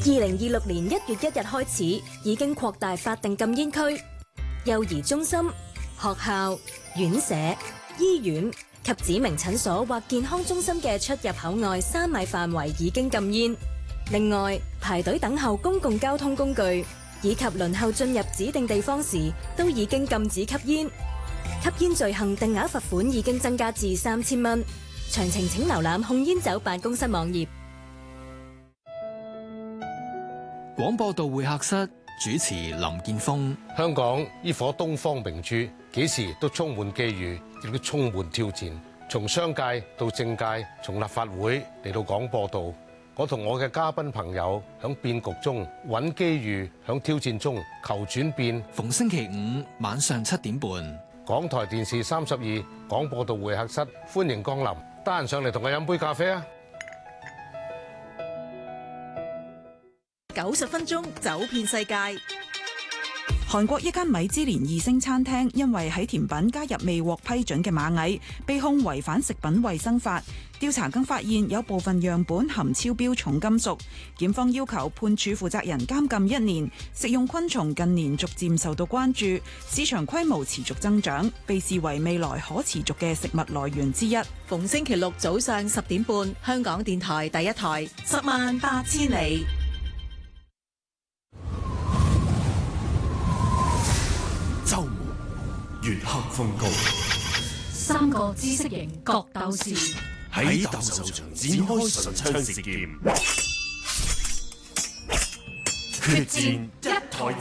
2026年1月1日開始，已經擴大法定禁煙區，幼兒中心、學校、院舍、醫院及指明診所或健康中心嘅出入口外3米範圍已經禁煙。另外，排隊等候公共交通工具以及輪候進入指定地方時，都已經禁止吸煙。吸煙罪行定額罰款已經增加至3000蚊。詳情請瀏覽控煙酒辦公室網頁。 廣播道會客室主持林健鋒。 香港呢顆東方明珠，幾時都充滿機遇，亦都充滿挑戰。從商界到政界，從立法會嚟到廣播道，我同我嘅嘉賓朋友響變局中揾機遇，響挑戰中求轉變。 逢星期五晚上7點半， 港台電視32廣播道會客室，歡迎光臨。得閒上嚟同我飲杯咖啡啊 ！90分鐘走遍世界。 韓國一間米芝蓮2星餐廳因為喺甜品加入未獲批准嘅螞蟻，被控違反食品衛生法。調查更發現有部分樣本含超標重金屬，檢方要求判處負責人監禁1年。食用昆蟲近年逐漸受到關注，市場規模持續增長，被視為未來可持續嘅食物來源之一。 逢星期六早上10點半，香港電台第一台，108000里。 周末月黑風高 ，3個知識型角鬥士喺鬥獸場展開唇槍舌劍，決戰